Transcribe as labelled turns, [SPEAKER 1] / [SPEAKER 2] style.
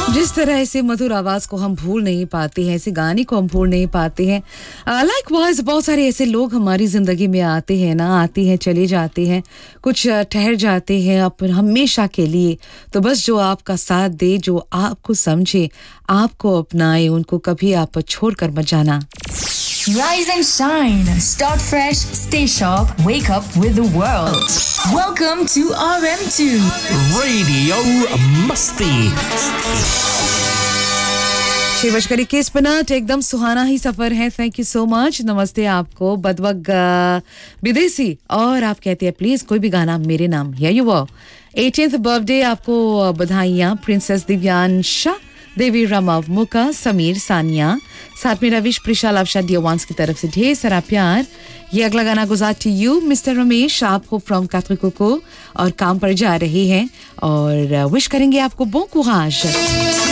[SPEAKER 1] जिस तरह ऐसे मधुर आवाज को हम भूल नहीं पाते हैं, ऐसे गाने को हम भूल नहीं पाते हैं। लाइकवाइज बहुत सारे ऐसे लोग हमारी जिंदगी में आते हैं ना, आते हैं चले जाते हैं, कुछ ठहर जाते हैं अपन हमेशा के लिए। तो बस जो आपका साथ दे, जो आपको समझे, आपको अपनाए, उनको कभी आप छोड़कर मत जाना।
[SPEAKER 2] Rise and shine. Start fresh, stay sharp, wake up with the world. Welcome to RM2.
[SPEAKER 3] Radio Masti.
[SPEAKER 1] 6:21 एकदम सुहाना ही सफर है। Thank you so much. नमस्ते आपको बदवग विदेशी, और आप कहते हैं प्लीज कोई भी गाना मेरे नाम। या यू वो 18th बर्थडे आपको बधाइयाँ। प्रिंसेस दिव्यांशा, देवी रमाव मुका, समीर, सानिया, साथ में रविश, प्रिशाल, अवशा डियोवांस की तरफ से ढेर सारा प्यार। ये अगला गाना गुजार टू यू मिस्टर रमेश, आपको फ्रॉम कैथरिको और काम पर जा रहे हैं और विश करेंगे आपको बो कुराज।